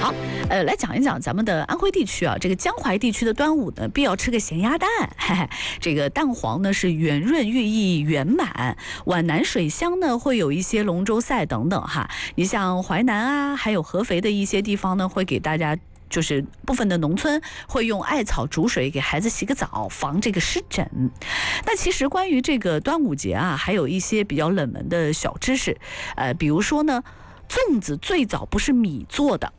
好，来讲一讲咱们的安徽地区啊，这个江淮地区的端午呢，必要吃个咸鸭蛋。嘿嘿，这个蛋黄呢是圆润寓意圆满，皖南水乡呢会有一些龙舟赛等等哈。你像淮南啊，还有合肥的一些地方呢，会给大家。就是部分的农村会用艾草煮水给孩子洗个澡，防这个湿疹。那其实关于这个端午节啊，还有一些比较冷门的小知识，比如说呢，粽子最早不是米做的，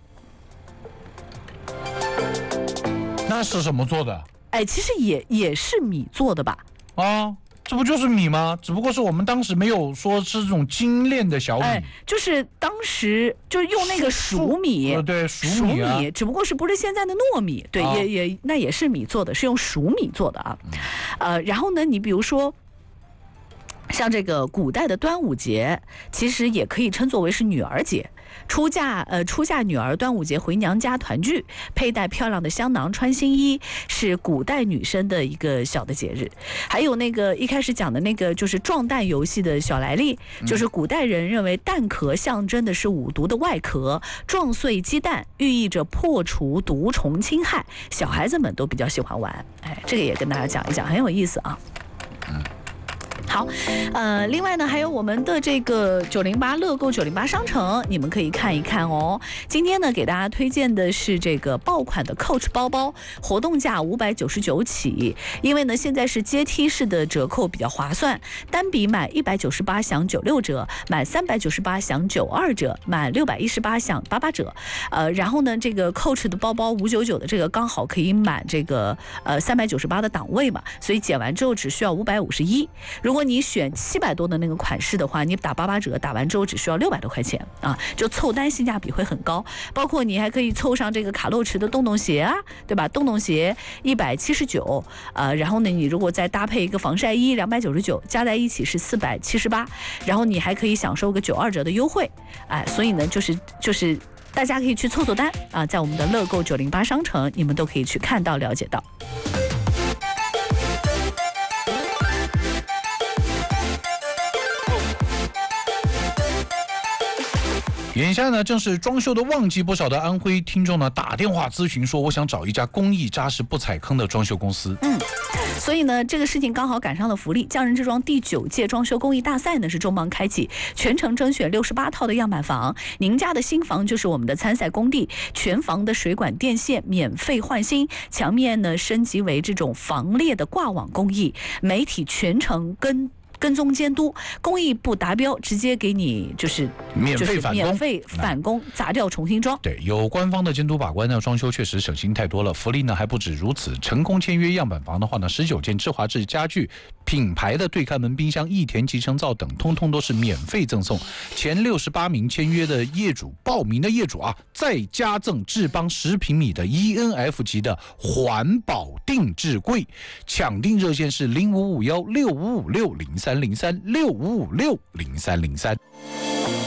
那是什么做的？ 其实也是米做的吧？ 啊。这不就是米吗？只不过是我们当时没有说是这种精炼的小米， 就是当时就用那个熟米， 对，熟米啊， 只不过是不是现在的糯米，对，那也是米做的，是用熟米做的啊。然后呢，你比如说。像这个古代的端午节，其实也可以称作为是女儿节。出嫁女儿端午节回娘家团聚，佩戴漂亮的香囊，穿新衣，是古代女生的一个小的节日。还有那个一开始讲的那个就是撞蛋游戏的小来历，就是古代人认为蛋壳象征的是五毒的外壳，撞碎鸡蛋寓意着破除毒虫侵害，小孩子们都比较喜欢玩。这个也跟大家讲一讲，很有意思啊。好，另外呢，还有我们的这个908乐购908商城，你们可以看一看哦。今天呢，给大家推荐的是这个爆款的 Coach 包包，活动价599起。因为呢，现在是阶梯式的折扣比较划算，单笔买198享96折，买398享92折，买618享88折。然后呢，这个 Coach 的包包599的这个刚好可以满这个398的档位嘛，所以减完之后只需要551。如果你选700多的那个款式的话，你打88折，打完之后只需要600多块钱啊，就凑单性价比会很高。包括你还可以凑上这个卡洛驰的洞洞鞋啊，对吧？洞洞鞋179，然后呢，你如果再搭配一个防晒衣299，加在一起是478，然后你还可以享受个92折的优惠，所以呢，就是大家可以去凑凑单啊，在我们的乐购908商城，你们都可以去看到了解到。 眼下呢，正是装修的旺季，不少的安徽听众呢打电话咨询说，我想找一家工艺扎实、不踩坑的装修公司。 所以呢，这个事情刚好赶上了福利。匠人之装第9届装修工艺大赛呢是重磅开启，全程甄选68套的样板房。您家的新房就是我们的参赛工地，全房的水管电线免费换新，墙面呢升级为这种防裂的挂网工艺，媒体全程跟踪监督，工艺不达标直接给你就是免费返工，砸掉重新装。 对，有官方的监督把关呢，装修确实省心太多了。福利呢还不止如此，成功签约样板房的话呢，19件智华智家具、品牌的对开门冰箱、益田集成灶等，通通都是免费赠送。前68名签约的业主报名的业主啊，再加赠智邦10平米的 ENF 级的环保定制柜。抢订热线是05516556030365560303。